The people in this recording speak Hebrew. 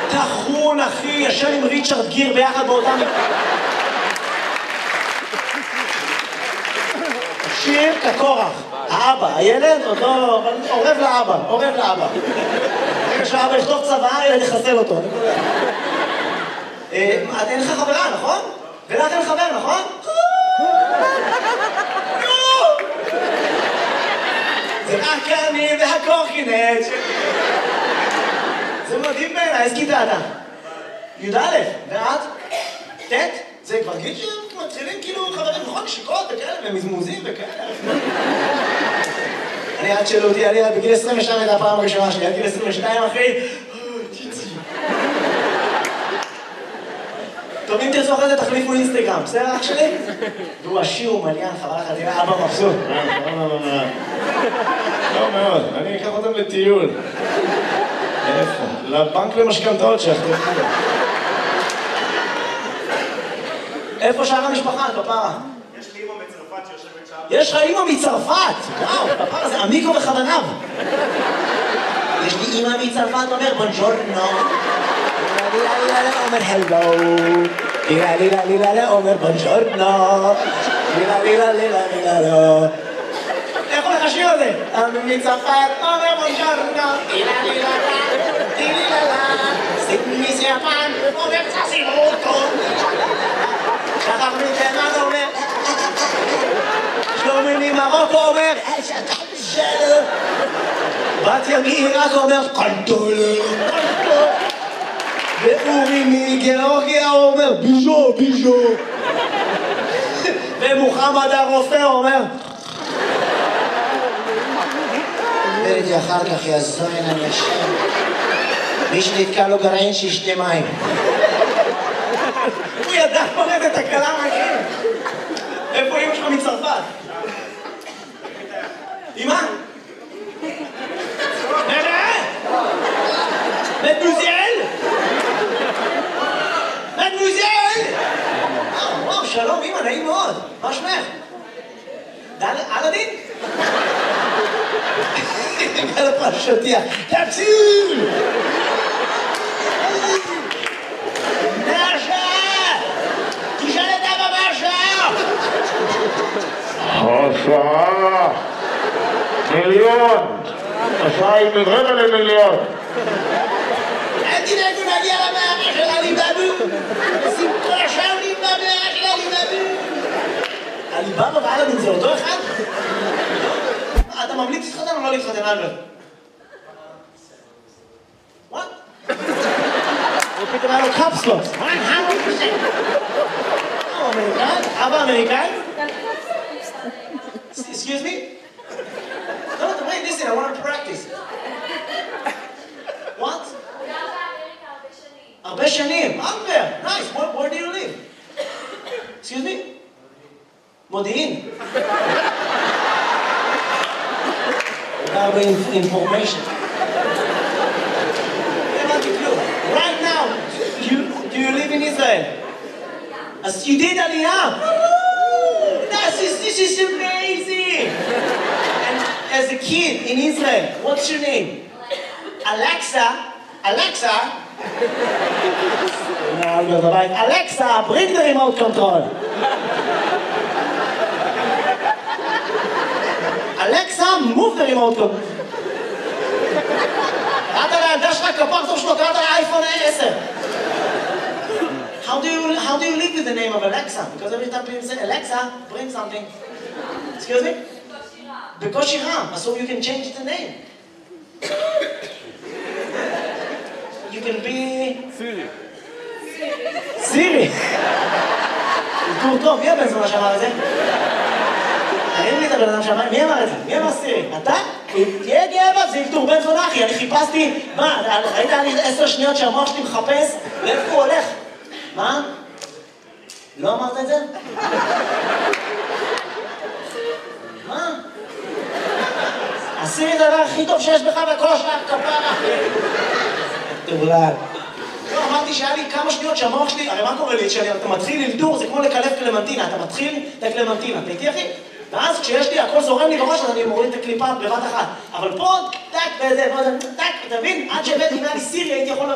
תחון, אחי, ישן עם ריצ'רד גיר ביחד באותה שיר כקורח. האבא, הילד עוד לא... עורב לאבא, עורב לאבא. רגע שהאבא יכתוב צבא, ילד יחסל אותו. אין לך חברה, נכון? ולך אין חבר, נכון? זה רק אני והקורקינט. זה מדהים בעיניי, איזה כיתה אתה? י"א, ואת? ט'? זה כבר גיל שמתחילים כאילו חברים נכון, נשיקות וכאלה, ומזמוזים וכאלה. אני עד שאלו אותי, אני בגיל 22 הייתה הפעם הראשונה שלי, עד גיל 22 אחי. טוב, אם תרצו אחרי זה תחליפו אינסטגרם, בסדר אח שלי? והוא עשיר ומליין, חבל לך, תראה, אבא מבסוט. לא מאוד, אני אקח אותם לטיול. איפה? לבנק למשכנתאות שאחרי. איפה שאר המשפחה, פפרה? יש לי אמא מצרפת שיושבת שם. יש לך אמא מצרפת! וואו, פפרה זה עמיקו בכוונב. יש לי אמא מצרפת, אומר בונג'ורנו. אומר הלו. אומר בונג'ורנו. איך הולך השיר הזה? אמא מצרפת, אומר בונג'ורנו. אומר צסימוטו. שחר מתימן אומר שלומי ממרוקו אומר בת ימי אומר קנטולה ואורי מגיאורגיה אומר ביז'ו ביז'ו ומוחמד הרופא אומר וראיתי אחר כך יזוין אנשים מי שנתקע לו גרעין שישתה מים הוא ידע פורט את הקלה מהכם. איפה אמא שלך מצרפת? אמא? מדמוזל? מדמוזל? וואו, שלום אמא, נעים מאוד. מה שמך? אלאדין? על הפרשותיה. תציל! השעה מיליון, השעה היא מרבע למיליון. אל תדאגו נגיע למערה של עליבאבו. שמחה שנים במערה של עליבאבו. עליבאבו ואלאדין זה אותו אחד? אתה ממליץ להתחתן או לא להתחתן, אלברט? וואט? הוא פתאום היה לו קפסלוס. 100%. אמריקאי? אבא אמריקאי? Excuse me? No, wait, listen, I want to practice. What? הרבה שנים. Albert, nice. Where do you live? Excuse me? מודיעין. הרבה information. Right now, do you live in Israel? As you did Aliyah. This is amazing! And as a kid in Israel, what's your name? Alexa? Alexa, bring the remote control. Alexa, move the remote control. קראת לילדה שלך כפרצוף שלו, קראת לאייפון 10. How do you live with the name of Alexa? Because every time people say Alexa, bring something. Excuse me? בקושי רם. So you can change the name. You can be... סירי. אזכור טוב, מי הבן זונה שאמר את זה? אין לי את הבן אדם שאמר, מי אמר את זה? מי אמר סירי? אתה? תהיה גאה, זה אלתור בן זונה אחי, אני חיפשתי... מה, ראית לי 10 שניות שהמוח שלי מחפש? לאיפה הוא הולך? מה? לא אמרת את זה? מה? עשירי את הדבר הכי טוב שיש בך וכל השאר כפרה. תאולל. לא, אמרתי שהיה לי כמה שניות שהמוח שלי, הרי מה קורה לי? כשאתה מתחיל ללדור, זה כמו לקלף קלמנטינה. אתה מתחיל את הקלמנטינה. אתה איתי אחי? ואז כשיש לי, הכל זורם לי בראש, אז אני מוריד את הקליפה בבת אחת. אבל פה, טק, וזה, טק, אתה מבין? עד שהבאתי לי סירי, הייתי יכול...